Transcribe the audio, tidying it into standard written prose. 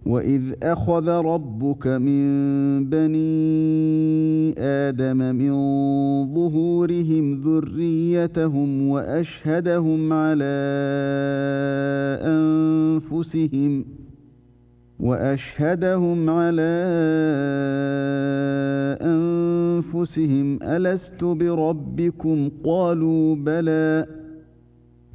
وإذ أخذ ربك من بني آدم من ظهورهم ذريتهم وأشهدهم على أنفسهم ألست بربكم قالوا بلى